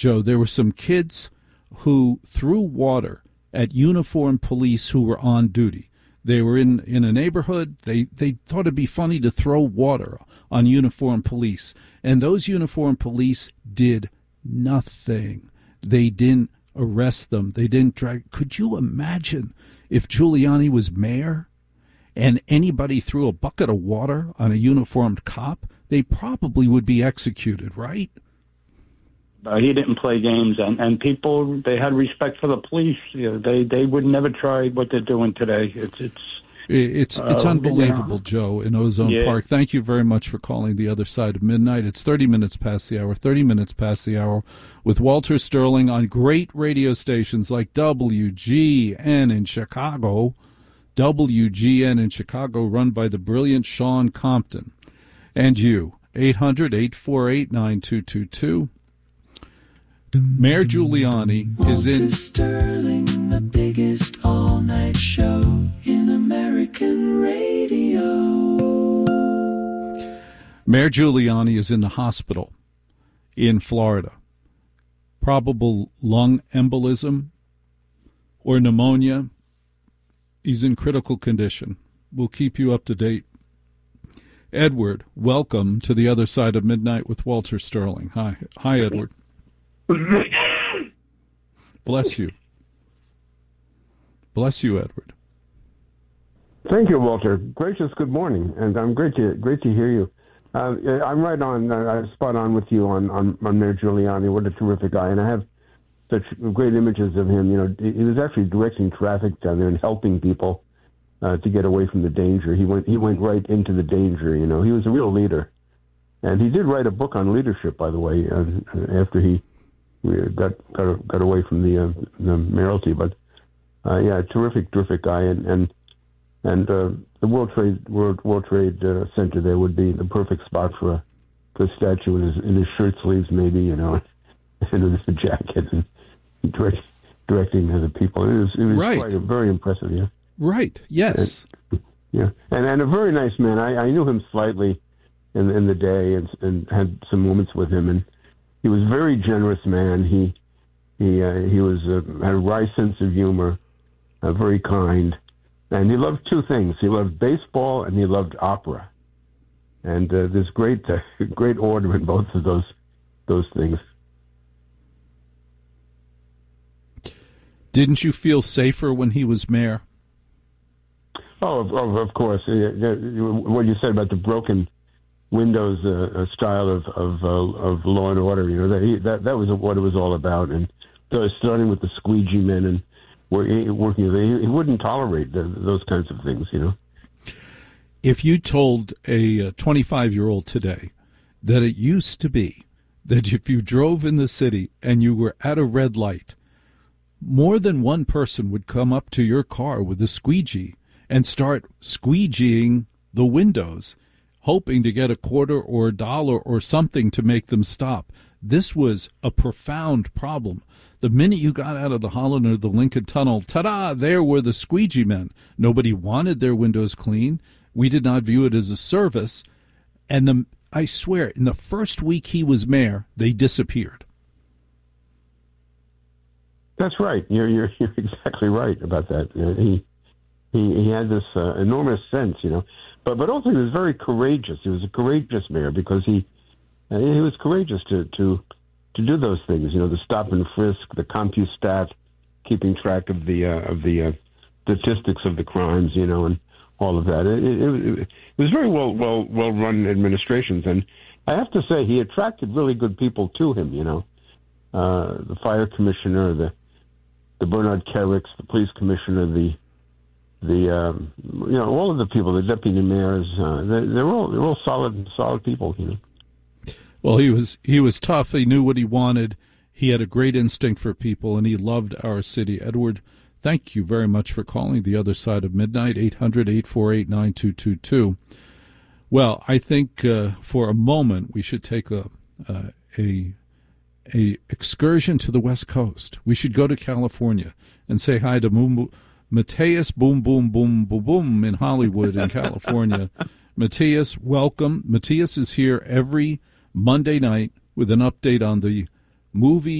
Joe, there were some kids who threw water at uniformed police who were on duty. They were in a neighborhood. They thought it'd be funny to throw water on uniformed police. And those uniformed police did nothing. They didn't arrest them. They didn't drag. Could you imagine if Giuliani was mayor and anybody threw a bucket of water on a uniformed cop? They probably would be executed, right? He didn't play games, and people, they had respect for the police. You know, they would never try what they're doing today. It's unbelievable, Joe, in Ozone Park. Thank you very much for calling The Other Side of Midnight. It's 30 minutes past the hour with Walter Sterling on great radio stations like WGN in Chicago, run by the brilliant Sean Compton. And you, 800-848-9222. Mayor Giuliani is in Sterling, the biggest all-night show in American radio. Mayor Giuliani is in the hospital in Florida. Probable lung embolism or pneumonia. He's in critical condition. We'll keep you up to date. Edward, welcome to The Other Side of Midnight with Walter Sterling. Hi, Edward. Bless you. Bless you, Edward. Thank you, Walter. Gracious good morning, and I'm great to hear you. I'm right on, spot on with you on Mayor Giuliani. What a terrific guy, and I have such great images of him. You know, he was actually directing traffic down there and helping people to get away from the danger. He went right into the danger. You know, he was a real leader, and he did write a book on leadership, by the way, after he got away from the mayoralty. But terrific guy, and the World Trade Center there would be the perfect spot for a statue in his shirt sleeves, maybe, you know, and in his jacket and directing the people. It was right. Quite very impressive. Yeah. Right. Yes. And a very nice man. I knew him slightly in the day and had some moments with him, and he was a very generous man. He was had a wry sense of humor, very kind, and he loved two things. He loved baseball and he loved opera, and there's great order in both of those things. Didn't you feel safer when he was mayor? Oh, of course. What you said about the broken Windows style of Law and Order, you know, that was what it was all about. And starting with the squeegee men and working, he wouldn't tolerate those kinds of things, you know. If you told a 25-year-old today that it used to be that if you drove in the city and you were at a red light, more than one person would come up to your car with a squeegee and start squeegeeing the windows, hoping to get a quarter or a dollar or something to make them stop. This was a profound problem. The minute you got out of the Holland or the Lincoln Tunnel, ta-da, there were the squeegee men. Nobody wanted their windows clean. We did not view it as a service. And I swear, in the first week he was mayor, they disappeared. That's right. You're exactly right about that. You know, he had this enormous sense, you know. But also he was very courageous. He was a courageous mayor because he was courageous to do those things. You know, the stop and frisk, the CompuStat, keeping track of the statistics of the crimes, you know, and all of that. It was very well run administrations, and I have to say he attracted really good people to him. You know, the fire commissioner, the Bernard Kerricks, the police commissioner, all of the people, the deputy mayors, they're all solid people, you know. Well, he was tough. He knew what he wanted. He had a great instinct for people, and he loved our city. Edward, thank you very much for calling The Other Side of Midnight, 800-848-9222. Well, I think for a moment we should take a excursion to the West Coast. We should go to California and say hi to Matthias Boom Boom Boom Boom Boom in Hollywood in California. Matthias, welcome. Matthias is here every Monday night with an update on the movie